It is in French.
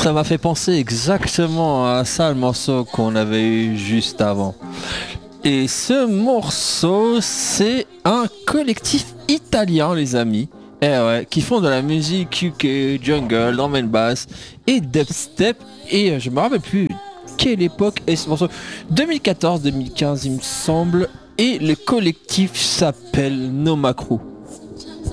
Ça m'a fait penser exactement à ça, le morceau qu'on avait eu juste avant. Et ce morceau, c'est un collectif italien, les amis. Eh ouais, qui font de la musique UK, jungle, drum and bass et dubstep. Et je me rappelle plus quelle époque est ce morceau. 2014-2015, il me semble. Et le collectif s'appelle Nomakru.